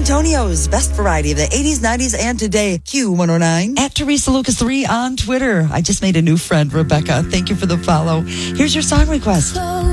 Antonio's best variety of the 80s, 90s, and today. Q109. At Teresa Lucas 3 on Twitter. I just made a new friend, Rebecca. Thank you for the follow. Here's your song request.